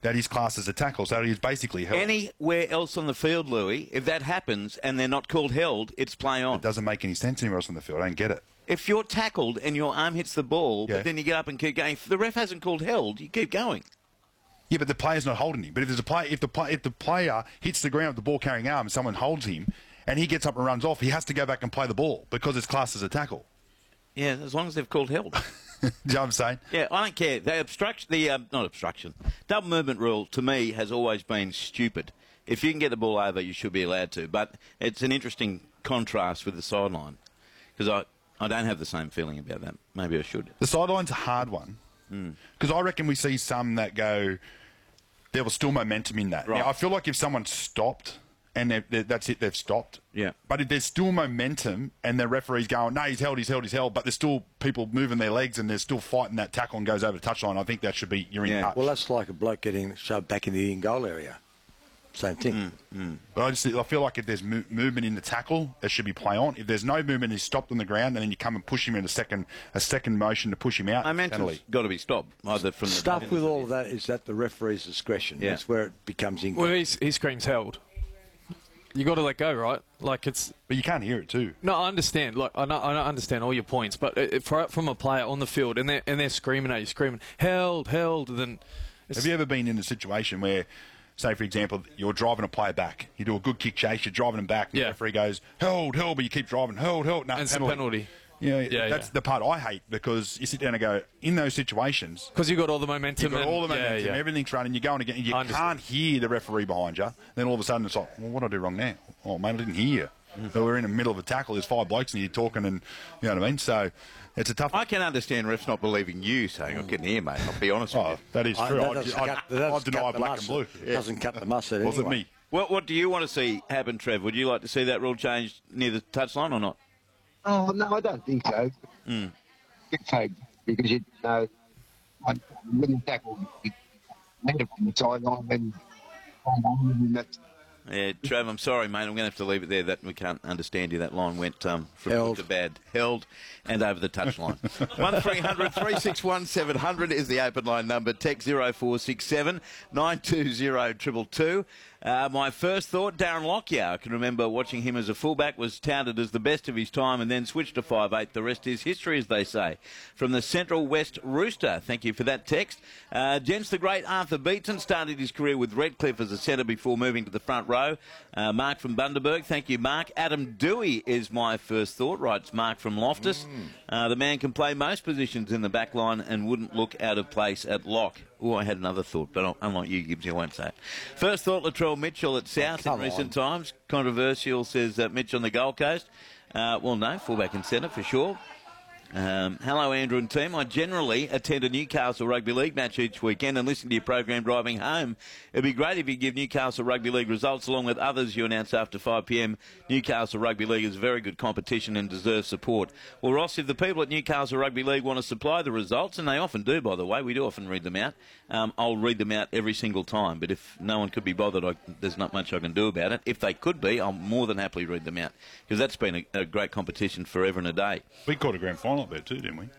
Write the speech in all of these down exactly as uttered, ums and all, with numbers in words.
that is classed as a tackle. So he's basically held. Anywhere else on the field, Louis, if that happens and they're not called held, it's play on. It doesn't make any sense anywhere else on the field. I don't get it. If you're tackled and your arm hits the ball, Yeah. but then you get up and keep going, if the ref hasn't called held, you keep going. Yeah, but the player's not holding him. But if there's a play, if the play, if the player hits the ground with the ball carrying arm and someone holds him, and he gets up and runs off, he has to go back and play the ball because it's classed as a tackle. Yeah, as long as they've called held. Do you know what I'm saying? Yeah, I don't care. The obstruction, the um, not obstruction, double movement rule to me has always been stupid. If you can get the ball over, you should be allowed to. But it's an interesting contrast with the sideline because I, I don't have the same feeling about that. Maybe I should. The sideline's a hard one because mm. I reckon we see some that go, there was still momentum in that. Right. Now, I feel like if someone stopped and they're, they're, that's it, they've stopped. Yeah. But if there's still momentum and the referee's going, no, he's held, he's held, he's held, but there's still people moving their legs and they're still fighting that tackle and goes over the touchline, I think that should be, you're in Yeah. touch. Well, that's like a bloke getting shoved back in the in-goal area. Same thing. Mm, mm. But I just I feel like if there's mo- movement in the tackle, there should be play on. If there's no movement, he's stopped on the ground, and then you come and push him in a second a second motion to push him out. Momentum's got to be stopped. Either from the Stuff with all of that is at the referee's discretion. Yeah. That's where it becomes in. Well, he's, he screams held. You got to let go, right? Like it's. But you can't hear it too. No, I understand. Like I, know, I understand all your points, but it, for, from a player on the field and they're and they're screaming at you, screaming held, held. Then it's, have you ever been in a situation where, say for example, you're driving a player back, you do a good kick chase, you're driving him back, and yeah. the referee goes held, held, but you keep driving, held, held, no, and it's penalty. a penalty. Yeah, yeah, that's yeah. the part I hate because you sit down and go, in those situations... Because you've got all the momentum. You've got and, all the momentum, yeah, yeah. everything's running, you're going again, and you can't hear the referee behind you. Then all of a sudden it's like, well, what did I do wrong now? Oh, mate, I didn't hear you. Mm. So we're in the middle of a tackle, there's five blokes and you're talking and, you know what I mean? So it's a tough... I can understand refs not believing you saying, I couldn't hear, mate. I'll be honest oh, with you. That is true. I, I, that I, cut, I, I deny black and blue. It doesn't cut the mustard anyway. Was it me? What, what do you want to see happen, Trev? Would you like to see that rule changed near the touchline or not? Oh, no, I don't think so. Mm. Good take, because you know, like, when you tackle, you need it from the sideline when, when that's... Yeah, Trav, I'm sorry, mate. I'm going to have to leave it there. That we can't understand you. That line went um, from Held. good to bad. Held and over the touchline. one three hundred three six one seven hundred is the open line number. Text zero four six seven nine two zero two two two. Uh, my first thought, Darren Lockyer. I can remember watching him as a fullback, was touted as the best of his time and then switched to five eight. The rest is history, as they say. From the Central West Rooster, thank you for that text. Uh, gents, the great Arthur Beaton started his career with Redcliffe as a centre before moving to the front row. Uh, Mark from Bundaberg, thank you, Mark. Adam Dewey is my first thought, writes Mark from Loftus. Mm. Uh, the man can play most positions in the back line and wouldn't look out of place at lock. Oh, I had another thought, but unlike you, Gibbs, I won't say it. First thought, Latrell Mitchell at South oh, in recent on. times. Controversial, says uh, Mitch on the Gold Coast. Uh, well, no, fullback and centre for sure. Um, hello, Andrew and team. I generally attend a Newcastle Rugby League match each weekend and listen to your program driving home. It'd be great if you give Newcastle Rugby League results along with others you announce after five p m. Newcastle Rugby League is a very good competition and deserves support. Well, Ross, if the people at Newcastle Rugby League want to supply the results, and they often do, by the way, we do often read them out, um, I'll read them out every single time. But if no one could be bothered, I, there's not much I can do about it. If they could be, I'll more than happily read them out because that's been a, a great competition forever and a day. We caught a grand final up there too, didn't we?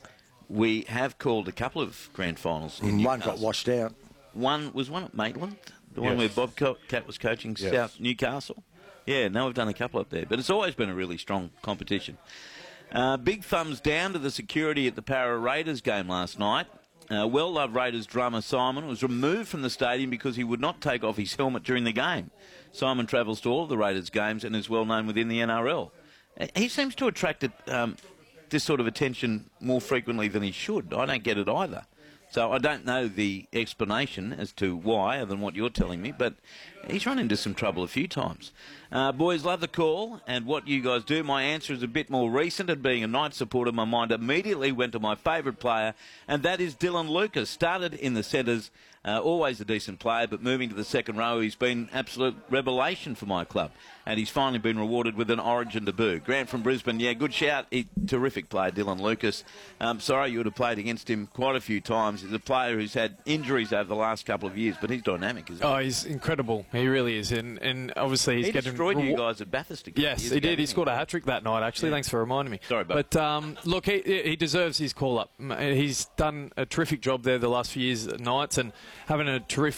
We have called a couple of grand finals. In One Newcastle. got washed out. One was one at Maitland, the one Yes. where Bob Co- Cat was coaching Yes. South Newcastle. Yeah, now we've done a couple up there, but it's always been a really strong competition. Uh, big thumbs down to the security at the Para Raiders game last night. Uh, well-loved Raiders drummer Simon was removed from the stadium because he would not take off his helmet during the game. Simon travels to all of the Raiders games and is well known within the N R L. He seems to attract um, this sort of attention more frequently than he should. I don't get it either. So I don't know the explanation as to why, other than what you're telling me, but he's run into some trouble a few times. Uh, boys, love the call and what you guys do. My answer is a bit more recent, and being a Knights supporter, my mind immediately went to my favourite player, and that is Dylan Lucas. Started in the centres, uh, always a decent player, but moving to the second row, he's been absolute revelation for my club, and he's finally been rewarded with an Origin debut. Grant from Brisbane, yeah, good shout. He, terrific player, Dylan Lucas. Um, sorry you would have played against him quite a few times. He's a player who's had injuries over the last couple of years, but he's dynamic, isn't he? Oh, he's incredible. He really is, and and obviously he's he getting destroyed you rewar- guys at Bathurst again. Yes, years he ago, did. He didn't scored a hat trick that night. Actually, Yeah. thanks for reminding me. Sorry, bud. but um, look, he he deserves his call up. He's done a terrific job there the last few years at Knights, and having a terrific